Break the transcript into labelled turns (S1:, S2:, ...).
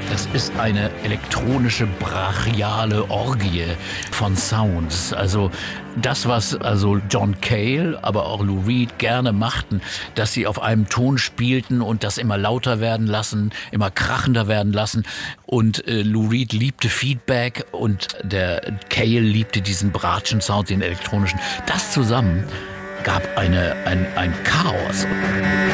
S1: Das ist eine elektronische, brachiale Orgie von Sounds. Also das, was John Cale, aber auch Lou Reed gerne machten, dass sie auf einem Ton spielten und das immer lauter werden lassen, immer krachender werden lassen. Und Lou Reed liebte Feedback und der Cale liebte diesen Bratschen-Sound, den elektronischen. Das zusammen gab ein Chaos.